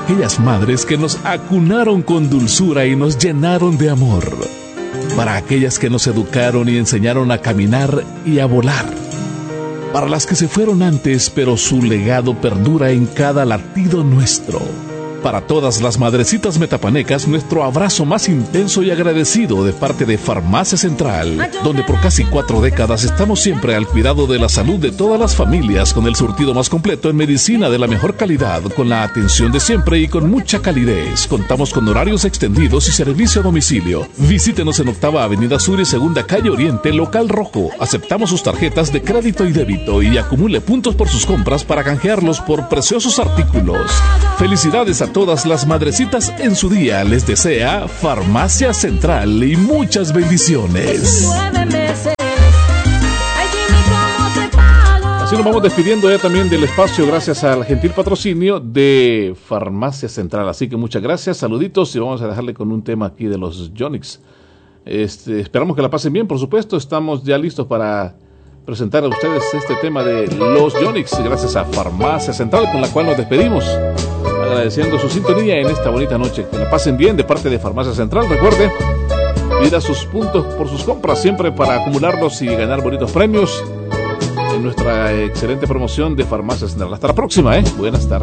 aquellas madres que nos acunaron con dulzura y nos llenaron de amor, para aquellas que nos educaron y enseñaron a caminar y a volar, para las que se fueron antes pero su legado perdura en cada latido nuestro. Para todas las madrecitas metapanecas, nuestro abrazo más intenso y agradecido de parte de Farmacia Central, donde por casi 4 décadas estamos siempre al cuidado de la salud de todas las familias, con el surtido más completo en medicina de la mejor calidad, con la atención de siempre y con mucha calidez. Contamos con horarios extendidos y servicio a domicilio. Visítenos en Octava Avenida Sur y Segunda Calle Oriente, Local Rojo. Aceptamos sus tarjetas de crédito y débito y acumule puntos por sus compras para canjearlos por preciosos artículos. Felicidades a todas las madrecitas en su día. Les desea Farmacia Central y muchas bendiciones. Así nos vamos despidiendo ya también del espacio, gracias al gentil patrocinio de Farmacia Central. Así que muchas gracias, saluditos, y vamos a dejarle con un tema aquí de los Yonix. Esperamos que la pasen bien, por supuesto. Estamos ya listos para presentar a ustedes este tema de los Yonix, gracias a Farmacia Central, con la cual nos despedimos, agradeciendo su sintonía en esta bonita noche. Que la pasen bien de parte de Farmacia Central. Recuerde, pida sus puntos por sus compras siempre para acumularlos y ganar bonitos premios en nuestra excelente promoción de Farmacia Central. Hasta la próxima, buenas tardes.